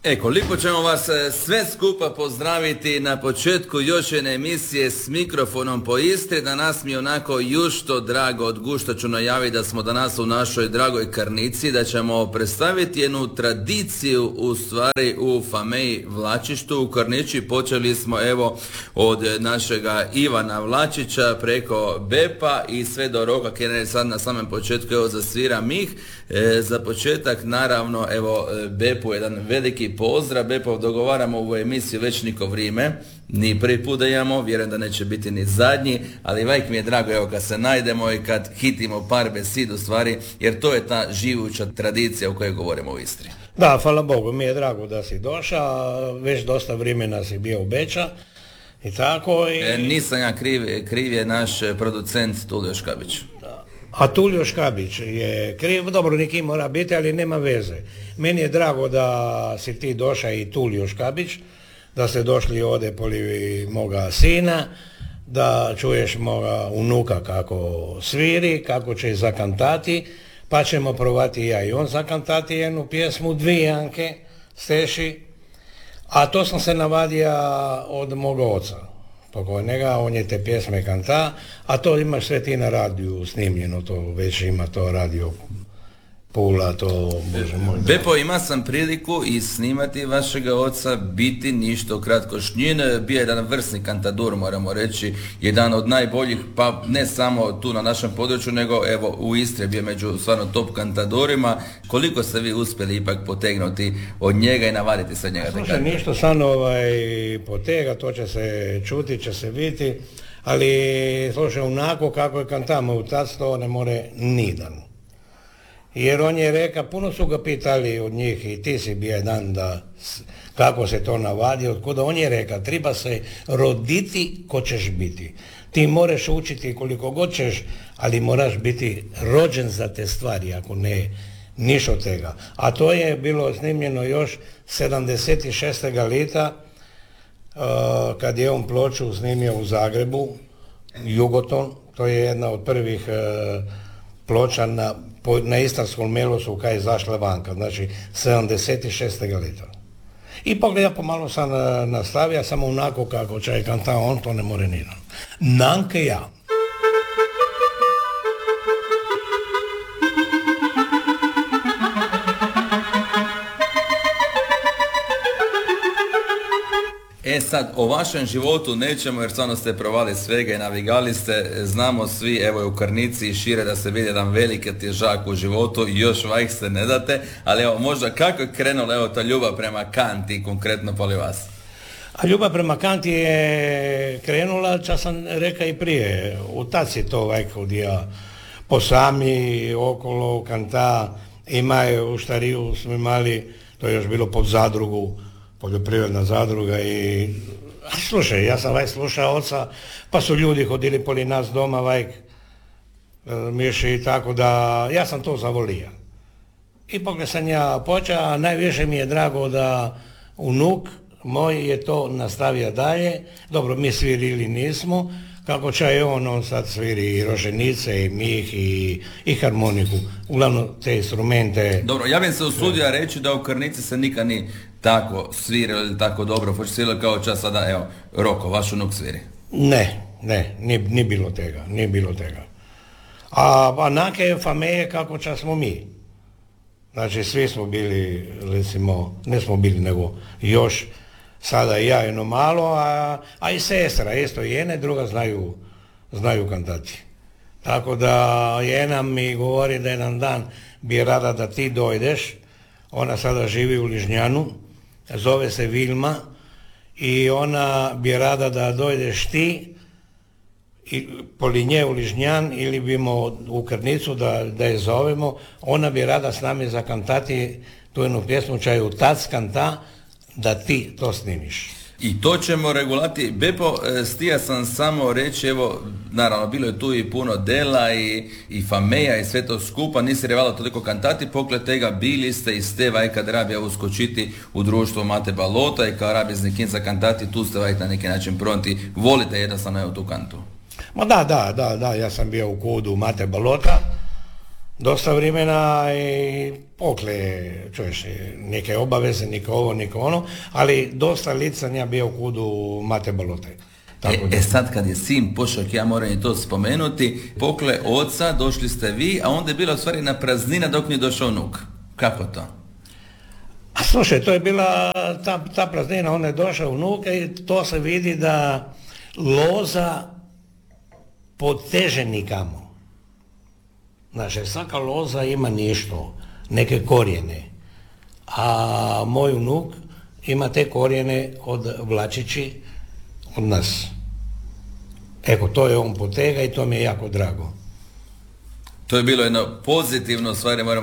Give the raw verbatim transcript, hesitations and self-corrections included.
E, koliko ćemo vas sve skupa pozdraviti na početku još jedne emisije s mikrofonom po Istri. Danas mi je onako jušto drago, od gušta ću najaviti da smo danas u našoj dragoj Karnici, da ćemo predstaviti jednu tradiciju u stvari u Fameji Vlačištu. U Karnići počeli smo evo od našega Ivana Vlačića preko Bepa i sve do Roka Kenere sad na samom početku evo zasvira Mih. E, za početak naravno evo Bepu jedan veliki pozdrav. Bepov dogovaramo ovu emisiju već niko vrijeme, ni prvi put da imamo, vjerujem da neće biti ni zadnji, ali vajk mi je drago evo kad se najdemo i kad hitimo par besid u stvari, jer to je ta živuća tradicija o kojoj govorimo u Istri. Da, hvala Bogu, mi je drago da si došao, već dosta vremena si bio u Beča i tako. I... E, nisam ja kriv, kriv je naš producent Tulio Škabić. A Tulio Škabić je kriv, dobro neki mora biti, ali nema veze. Meni je drago da si ti došao i Tulio Škabić, da ste došli ovdje poli moga sina, da čuješ moga unuka kako sviri, kako će zakantati, pa ćemo probati ja i on zakantati jednu pjesmu, dvije Janke, Steši, a to sam se navadio od moga oca pokojnega, on je te pjesme kanta, a to imaš sve ti na radiju snimljeno, to već ima to radio Pula, to bože moj. Bepo, ima sam priliku i snimati vašega oca, biti ništo kratko šnjin, bio je jedan vrsni kantador, moramo reći, jedan od najboljih, pa ne samo tu na našem području, nego evo u Istri bio među stvarno top kantadorima. Koliko ste vi uspjeli ipak potegnuti od njega i navaditi sa njega? Slušaj, ništo sam ovaj potega, to će se čuti, će se vidjeti, ali slušaj, onako kako je kantamo u tac, to ne more nidan. Jer on je rekao, puno su ga pitali od njih i ti si bio jedan da kako se to navadi, otkuda on je rekao, treba se roditi ko ćeš biti. Ti moraš učiti koliko god ćeš, ali moraš biti rođen za te stvari, ako ne niš od tega. A to je bilo snimljeno još sedamdeset šestog leta, uh, kad je on ploču snimio u Zagrebu, Jugoton, to je jedna od prvih uh, ploča na na Istarskom melosu kad je zašla vanka, znači sedamdeset šestog leta. Ipak ja pomalo sam nastavio, samo onako kako će je kantao on, to ne more nidan. Nanke ja. E sad, o vašem životu nećemo jer stvarno ste provali svega i navigali ste, znamo svi, evo i u Karnici i šire da se vidi jedan veliki težak u životu i još vajh se ne date, ali evo možda kako je krenula evo ta ljubav prema kanti konkretno poli vas? A ljubav prema kanti je krenula, čas sam rekao i prije, u taci to vajk odija po sami, okolo, kanta, imaju u Štariju smo imali, to je još bilo pod zadrugu, poljoprivredna zadruga i slušaj, ja sam vaj slušao oca, pa su ljudi hodili poli nas doma vajk miši i tako da ja sam to zavolio. Ipak ne sam ja počeo, a najviše mi je drago da unuk moj je to nastavio dalje. Dobro, mi svirili nismo, kako će je on, on sad sviri i roženice i mih i, i harmoniku, uglavnom te instrumente. Dobro, ja bih se usudio reći da u Karnici se nikad ni tako svirilo ili tako dobro počelo kao čas sada, evo, Roko, vaš unuk sviri. Ne, ne, ni, ni bilo tega, ni bilo tega. A, a nake fameje kako čas smo mi. Znači, svi smo bili, recimo, ne smo bili, nego još sada i ja jedno malo, a, a i sestra, isto jedna i druga znaju, znaju kantati. Tako da jedna mi govori da jedan dan bi rada da ti dojdeš, ona sada živi u Ližnjanu, zove se Vilma i ona bi rada da dojdeš ti i poli nje u Ližnjan ili bimo u Karnicu da, da je zovemo, ona bi rada s nami zakantati tu jednu pjesmu čaju tac kanta, da ti to snimiš. I to ćemo regulati. Bepo, stija sam samo reći, evo, naravno, bilo je tu i puno dela i, i fameja i sve to skupa, nisi revalo toliko kantati, pokle tega bili ste i ste vaj kad rabija uskočiti u društvo Mate Balota i kao rabi znekinca kantati, tu ste vaj na neki način pronti, volite jednostavno evo tu kantu. Ma da, da, da, da, ja sam bio u kodu Mate Balota, dosta vremena i pokle, čuješ, neke obaveze, niko ovo, niko ono, ali dosta licanja bio u kudu Mate Balote. E, e sad kad je sin Pošak, ja moram i to spomenuti, pokle oca, došli ste vi, a onda je bila u stvari na praznina dok nije došao unuk. Kako to? A slušaj, to je bila ta, ta praznina, on je došao unuka i to se vidi da loza poteže nikamo. Znači, svaka loza ima nešto, neke korijene, a moj unuk ima te korijene od Vlačići, od nas. Eko, to je on potega i to mi je jako drago. To je bilo jedno pozitivno stvari, moram